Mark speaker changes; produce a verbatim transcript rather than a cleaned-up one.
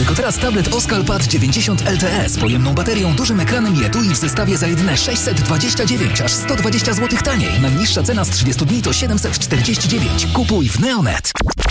Speaker 1: Tylko teraz tablet Oskal Pad dziewięćdziesiąt L T E z pojemną baterią, dużym ekranem i etui w zestawie za jedyne sześćset dwadzieścia dziewięć, aż sto dwadzieścia złotych taniej. Najniższa cena z trzydziestu dni to siedemset czterdzieści dziewięć. Kupuj w Neonet.